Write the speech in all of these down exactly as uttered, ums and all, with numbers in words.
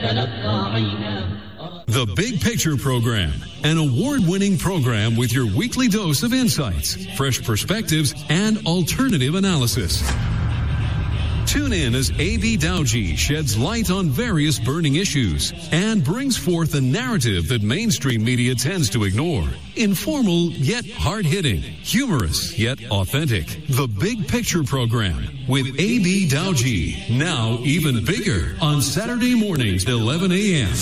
تتلقى عيناه. The Big Picture Program, an award-winning program with your weekly dose of insights, fresh perspectives, and alternative analysis. Tune in as A B Dowji sheds light on various burning issues and brings forth a narrative that mainstream media tends to ignore. Informal yet hard-hitting, humorous yet authentic. The Big Picture Program with A B Dowji, now even bigger on Saturday mornings at eleven a.m.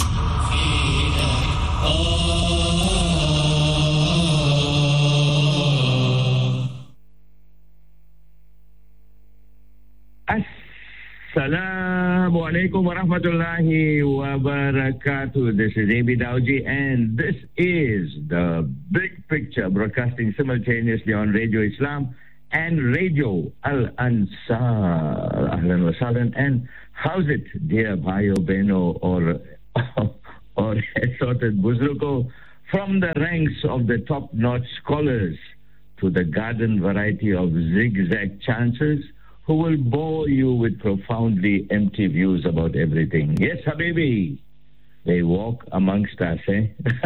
Assalamu alaikum wa rahmatullahi wa barakatuh. This is A B Dowji and this is the Big Picture, broadcasting simultaneously on Radio Islam and Radio Al-Ansar. Ahlan wa sahlan. And how's it, dear Bhayo Beno or or assorted Buzruko, from the ranks of the top-notch scholars to the garden variety of zigzag chances who will bore you with profoundly empty views about everything. Yes, Habibi, they walk amongst us, eh?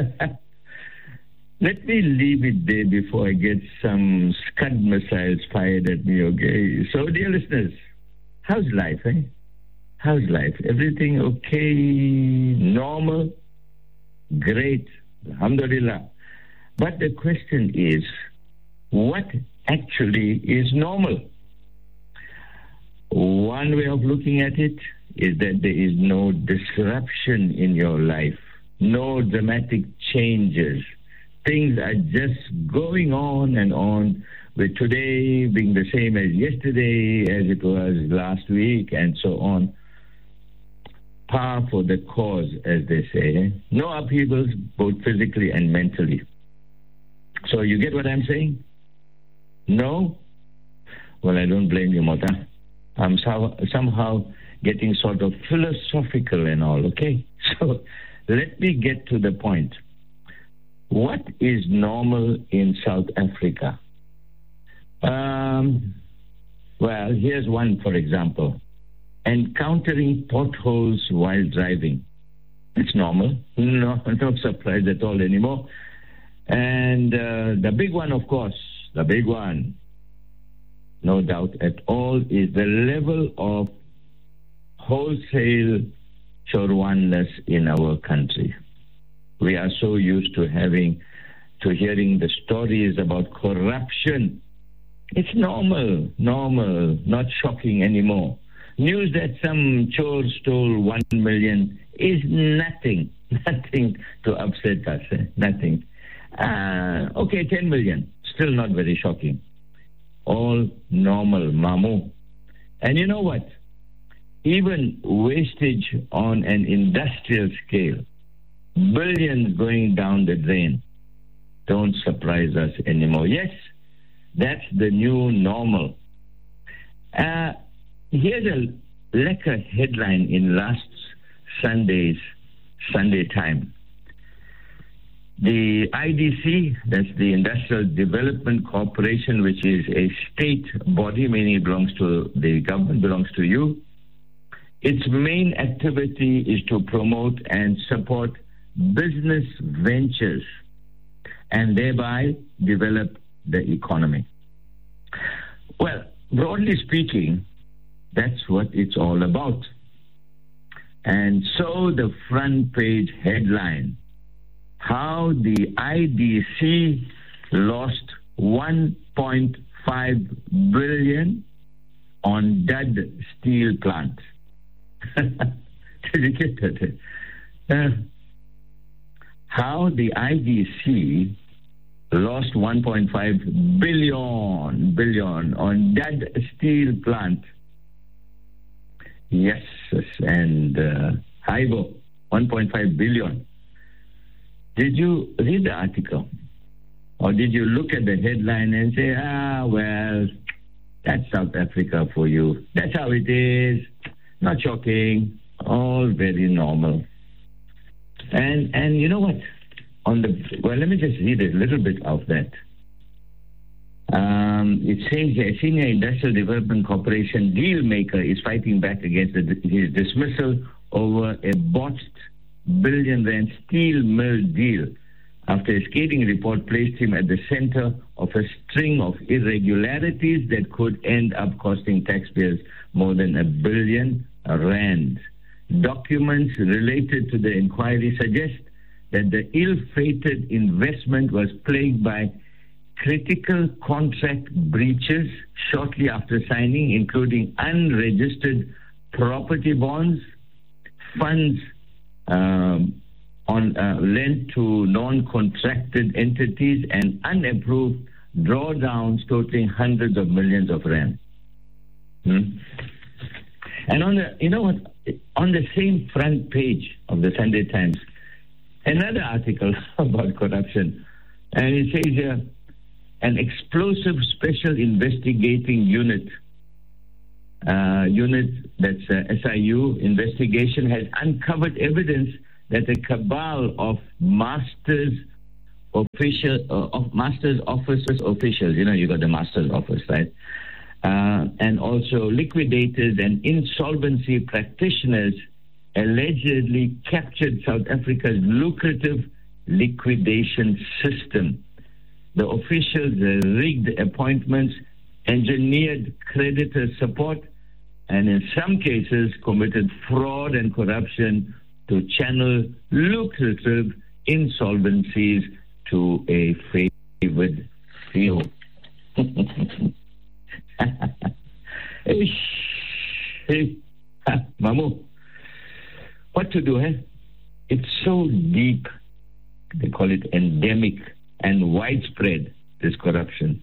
Let me leave it there before I get some Scud missiles fired at me, okay? So, dear listeners, how's life, eh? How's life? Everything okay? Normal? Great. Alhamdulillah. But the question is, what actually is normal? One way of looking at it is that there is no disruption in your life, no dramatic changes. Things are just going on and on, with today being the same as yesterday, as it was last week, and so on. Par for the cause, as they say. No upheavals, both physically and mentally. So you get what I'm saying? No? Well, I don't blame you, Mota. I'm so, somehow getting sort of philosophical and all, okay? So let me get to the point. What is normal in South Africa? Um, well, here's one, for example. Encountering potholes while driving. It's normal. No, no surprise at all anymore. And uh, the big one, of course, the big one, no doubt at all, is the level of wholesale chorwanness in our country. We are so used to having, to hearing the stories about corruption. It's normal, normal, not shocking anymore. News that some chore stole one million is nothing, nothing to upset us, eh? Nothing. Uh, okay, ten million, still not very shocking. All normal, mamu. And you know what? Even wastage on an industrial scale, billions going down the drain, don't surprise us anymore. Yes, that's the new normal. Uh, here's a lekker headline in last Sunday's Sunday Time. The I D C, that's the Industrial Development Corporation, which is a state body, meaning it belongs to the government, belongs to you. Its main activity is to promote and support business ventures and thereby develop the economy. Well, broadly speaking, that's what it's all about. And so the front page headline, how the I D C lost one point five billion on Dud steel plant. Did you get that? Uh, how the I D C lost one point five billion billion on Dud steel plant. Yes, and uh, Haibo, one point five billion. Did you read the article? Or did you look at the headline and say, ah, well, that's South Africa for you. That's how it is. Not shocking. All very normal. And and you know what? On the well, let me just read a little bit of that. Um, it says a senior industrial development corporation deal maker is fighting back against the, his dismissal over a botched billion rand steel mill deal after a scathing report placed him at the center of a string of irregularities that could end up costing taxpayers more than a billion rand. Documents related to the inquiry suggest that the ill-fated investment was plagued by critical contract breaches shortly after signing, including unregistered property bonds, funds um, on uh, lent to non-contracted entities, and unapproved drawdowns totaling hundreds of millions of rand. Hmm? And on the, you know what, on the same front page of the Sunday Times, another article about corruption, and it says here, an explosive special investigating unit, uh, unit that's uh, S I U investigation, has uncovered evidence that a cabal of masters official uh, of masters officers officials, you know, you got the master's office, right? Uh, and also liquidators and insolvency practitioners allegedly captured South Africa's lucrative liquidation system. The officials uh, rigged appointments, engineered creditor support, and in some cases committed fraud and corruption to channel lucrative insolvencies to a favored few. Hey, Mamu, what to do, eh? It's so deep, they call it endemic and widespread, this corruption.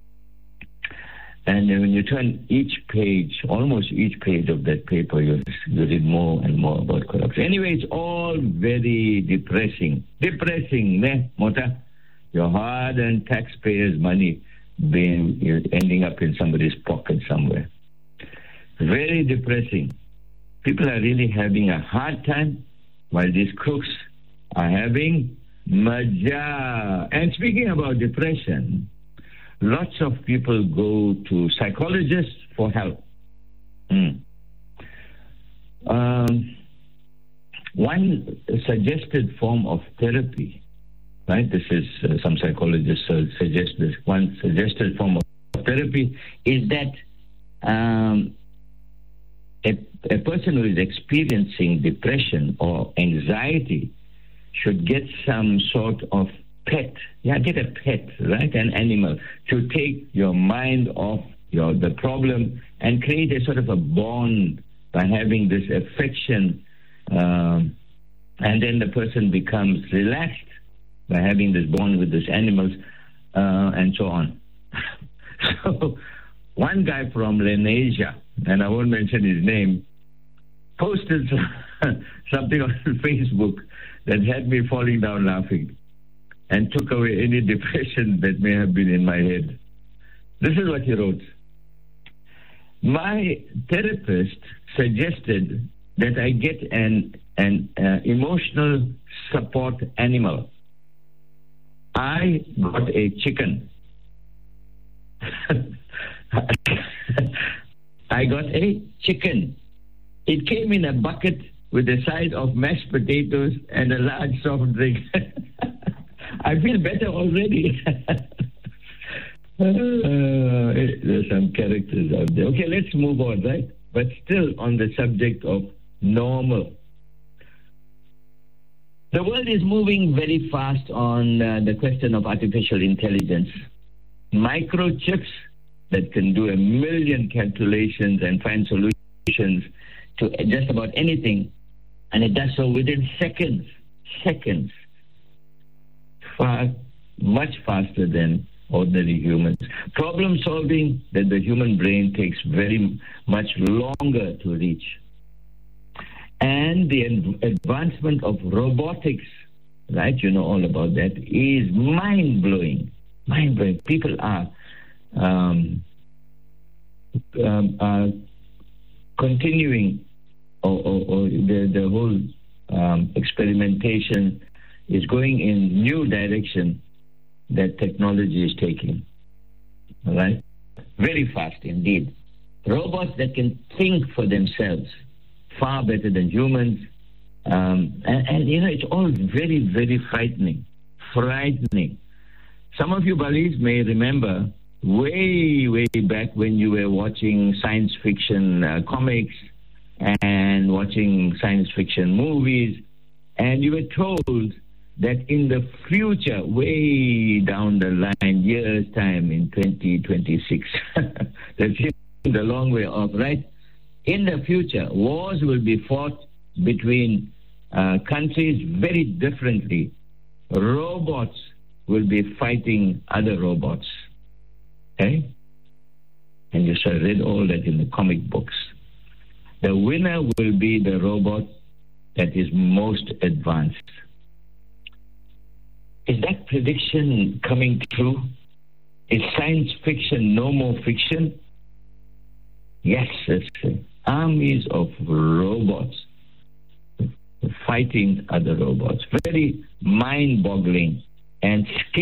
And when you turn each page, almost each page of that paper, you, you read more and more about corruption. Anyway, it's all very depressing. Depressing, ne, Mota? Your hard-earned taxpayers' money being ending up in somebody's pocket somewhere. Very depressing. People are really having a hard time while these crooks are having maja. And speaking about depression, lots of people go to psychologists for help. Mm. Um, one suggested form of therapy, right? This is uh, some psychologists uh, suggest this. One suggested form of therapy is that um, a, a person who is experiencing depression or anxiety should get some sort of pet. Yeah, get a pet, right? An animal to take your mind off your the problem and create a sort of a bond by having this affection, um, and then the person becomes relaxed by having this bond with these animals, uh, and so on. So one guy from Lenasia, and I won't mention his name, posted something on Facebook that had me falling down laughing and took away any depression that may have been in my head. This is what he wrote. My therapist suggested that I get an, an uh, emotional support animal. I got a chicken. I got a chicken. It came in a bucket with a side of mashed potatoes and a large soft drink. I feel better already. uh, there's some characters out there. Okay, let's move on, right? But still on the subject of normal. The world is moving very fast on uh, the question of artificial intelligence. Microchips that can do a million calculations and find solutions to just about anything, and it does so within seconds. Seconds. Far, much faster than ordinary humans. Problem solving that the human brain takes very much longer to reach. And the advancement of robotics, right? You know all about that, is mind-blowing. Mind-blowing. People are, um, um, are continuing, or, or, or the, the whole um, experimentation is going in new direction that technology is taking. All right? Very fast indeed. Robots that can think for themselves. far better than humans. Um, and, and, you know, it's all very, very frightening. Frightening. Some of you Balis may remember way, way back when you were watching science fiction uh, comics and watching science fiction movies, and you were told that in the future, way down the line, years' time, in twenty twenty-six, that's the long way off, right? In the future, wars will be fought between uh, countries very differently. Robots will be fighting other robots. Okay? And you shall read all that in the comic books. The winner will be the robot that is most advanced. Is that prediction coming true? Is science fiction no more fiction? Yes, sister. Armies of robots fighting other robots. Very mind-boggling and scary.